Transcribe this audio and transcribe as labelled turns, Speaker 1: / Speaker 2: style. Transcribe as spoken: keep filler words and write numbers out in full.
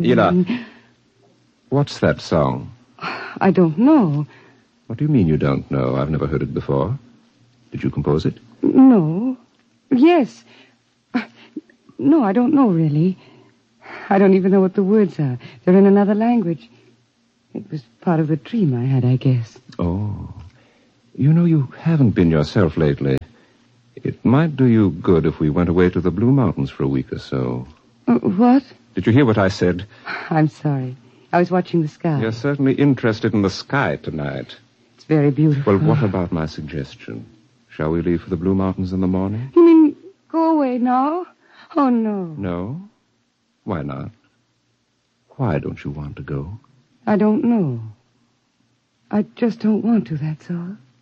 Speaker 1: Ela,
Speaker 2: and...
Speaker 1: what's that song?
Speaker 2: I don't know.
Speaker 1: What do you mean you don't know? I've never heard it before. Did you compose it?
Speaker 2: No. Yes. No, I don't know, really. I don't even know what the words are. They're in another language. It was part of the dream I had, I guess.
Speaker 1: Oh. You know, you haven't been yourself lately. It might do you good if we went away to the Blue Mountains for a week or so.
Speaker 2: Uh, what?
Speaker 1: Did you hear what I said?
Speaker 2: I'm sorry. I was watching the sky.
Speaker 1: You're certainly interested in the sky tonight.
Speaker 2: It's very beautiful.
Speaker 1: Well, what about my suggestion? Shall we leave for the Blue Mountains in the morning?
Speaker 2: You mean go away now? Oh, no.
Speaker 1: No? Why not? Why don't you want to go?
Speaker 2: I don't know. I just don't want to, that's all.